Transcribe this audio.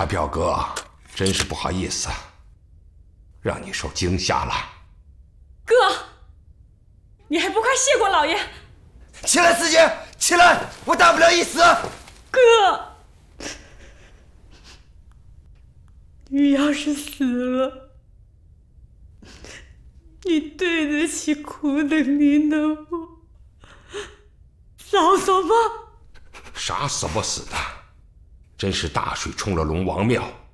他表哥真是不好意思，让你受惊吓了。 哥，你还不快谢过老爷？ 起来，四姐，起来，我大不了一死。 哥，你要是死了，你对得起苦等你的我嫂嫂吗？ 啥死不死的，真是大水冲了龙王庙。